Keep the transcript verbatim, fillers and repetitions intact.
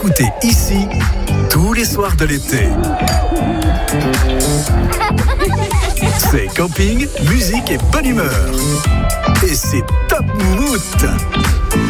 écoutez ici tous les soirs de l'été. C'est camping, musique et bonne humeur. Et c'est Top Moumoute.